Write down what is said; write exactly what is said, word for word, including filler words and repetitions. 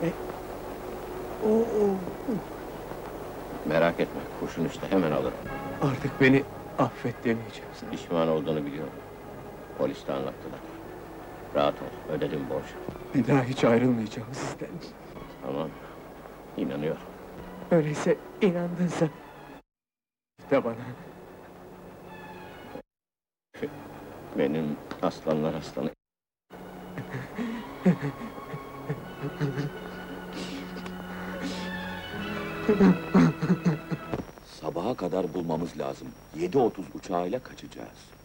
Oo, oo. Merak etme, kurşun işte hemen alırım. Artık beni affet demeyeceğim sana. Pişman olduğunu biliyorum. Polis de anlattılar. Rahat ol, ödedim borcu. Bir daha hiç ayrılmayacağım sizden. Tamam, inanıyorum. Öyleyse inandınsa... de bana. Benim aslanlar aslanı. Sabaha kadar bulmamız lazım. Yedi otuz uçağıyla kaçacağız.